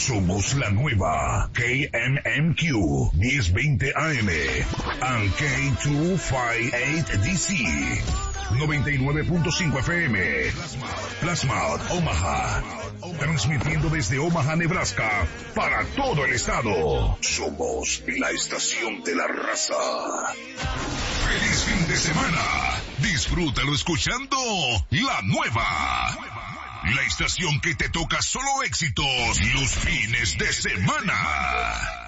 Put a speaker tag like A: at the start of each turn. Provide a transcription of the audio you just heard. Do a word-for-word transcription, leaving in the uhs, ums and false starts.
A: Somos la nueva K M M Q diez veinte A M and K doscientos cincuenta y ocho D C noventa y nueve punto cinco F M. Plasma Omaha. Transmitiendo desde Omaha, Nebraska, para todo el estado. Somos la estación de la raza. ¡Feliz fin de semana! Disfrútalo escuchando La Nueva. La estación que te toca solo éxitos los fines de semana.